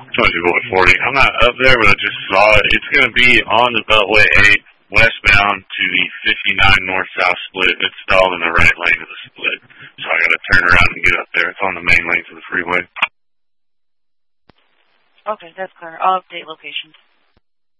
2440. I'm not up there, but I just saw it. It's going to be on the Beltway 8 westbound to the 59 north-south split. It's stalled in the right lane of the split. So I got to turn around and get up there. It's on the main lanes of the freeway. Okay, that's clear. I'll update locations.